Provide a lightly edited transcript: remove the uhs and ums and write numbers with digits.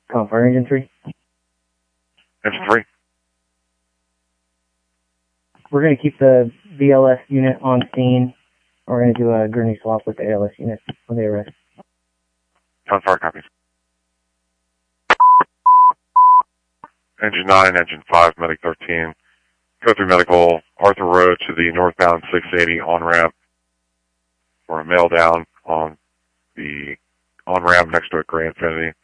Fire Engine 3. Engine 3. We're going to keep the VLS unit on scene. We're going to do a gurney swap with the ALS unit when they arrest. Fire copies. Engine 9, Engine 5, Medic 13. Go through medical, Arthur Road to the northbound 680 on-ramp for a mail down on the on-ramp next to a Gray Infinity.